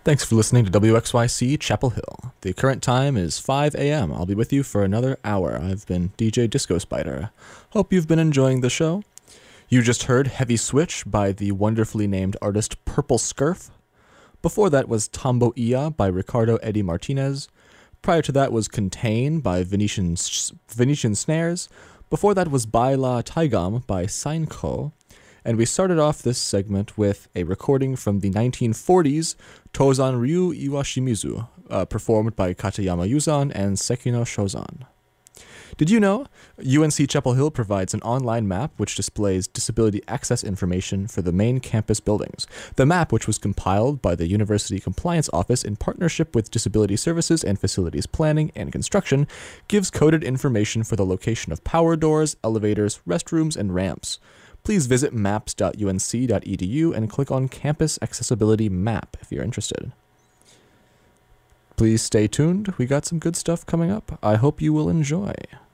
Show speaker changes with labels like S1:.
S1: Thanks for listening to WXYC Chapel Hill. The current time is 5 a.m. I'll be with you for another hour. I've been DJ Disco Spider. Hope you've been enjoying the show. You just heard Heavy Switch by the wonderfully named artist Purple Scurf. Before that was Tombo Ia by Ricardo Eddie Martinez. Prior to that was Contain by Venetian Snares. Before that was Baila Taigam by Seinko. And we started off this segment with a recording from the 1940s, Tozan Ryu Iwashimizu, performed by Katayama Yuzan and Sekino Shozan. Did you know UNC Chapel Hill provides an online map which displays disability access information for the main campus buildings? The map, which was compiled by the University Compliance Office in partnership with Disability Services and Facilities Planning and Construction, gives coded information for the location of power doors, elevators, restrooms, and ramps. Please visit maps.unc.edu and click on Campus Accessibility Map if you're interested. Please stay tuned. We got some good stuff coming up. I hope you will enjoy.